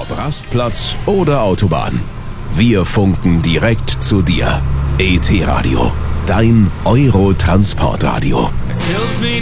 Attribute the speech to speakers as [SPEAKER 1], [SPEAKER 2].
[SPEAKER 1] Ob Rastplatz oder Autobahn. Wir funken direkt zu dir. ET Radio, dein Euro-Transportradio.
[SPEAKER 2] Kills me